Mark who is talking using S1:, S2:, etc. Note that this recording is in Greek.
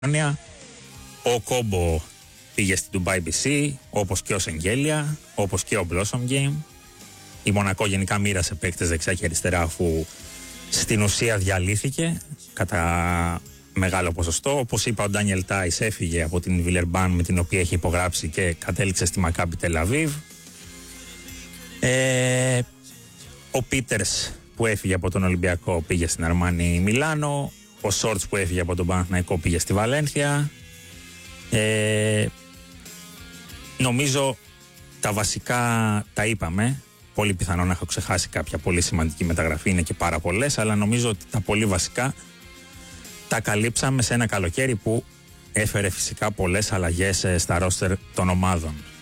S1: Ο Κόμπο πήγε στην Dubai BC, όπως και ο Σεγγέλια, όπως και ο Blossom Game. Η Μονακό γενικά μοίρασε παίκτες δεξιά και αριστερά, αφού στην ουσία διαλύθηκε κατά μεγάλο ποσοστό. Όπως είπα, ο Ντάνιελ Τάις έφυγε από την Βιλερμπάν, με την οποία έχει υπογράψει, και κατέληξε στη Μακάμπι Τελαβίβ. Ο Πίτερς που έφυγε από τον Ολυμπιακό πήγε στην Αρμάνι Μιλάνο. Ο Σόρτς που έφυγε από τον Παναθηναϊκό πήγε στη Βαλένθια. Νομίζω τα βασικά τα είπαμε. Πολύ πιθανό να έχω ξεχάσει κάποια πολύ σημαντική μεταγραφή, είναι και πάρα πολλές, αλλά νομίζω ότι τα πολύ βασικά τα καλύψαμε σε ένα καλοκαίρι που έφερε φυσικά πολλές αλλαγές στα ρόστερ των ομάδων.